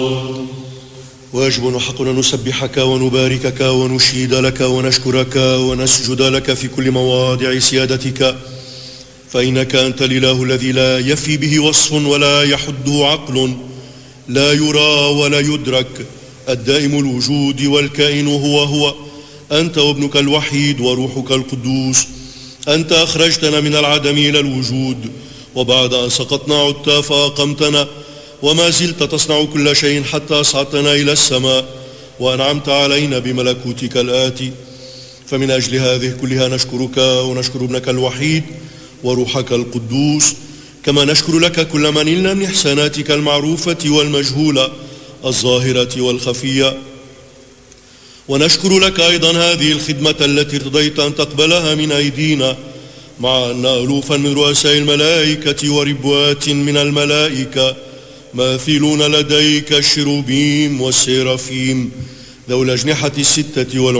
واجب وحق أن نسبحك ونباركك ونشيد لك ونشكرك ونسجد لك في كل مواضع سيادتك، فإنك أنت الإله الذي لا يفي به وصف ولا يحده عقل، لا يرى ولا يدرك، الدائم الوجود والكائن هو أنت وابنك الوحيد وروحك القدوس. أنت أخرجتنا من العدم إلى الوجود، وبعد أن سقطنا عدت فأقمتنا، وما زلت تصنع كل شيء حتى أصعدتنا إلى السماء وأنعمت علينا بملكوتك الآتي. فمن أجل هذه كلها نشكرك ونشكر ابنك الوحيد وروحك القدوس، كما نشكر لك كل ما نلنا من إحساناتك المعروفة والمجهولة الظاهرة والخفية. ونشكر لك أيضا هذه الخدمة التي ارتضيت أن تقبلها من أيدينا، مع أن ألوفا من رؤساء الملائكة وربوات من الملائكة ماثلون لديك الشروبيم والسيرافيم ذو الأجنحة الستة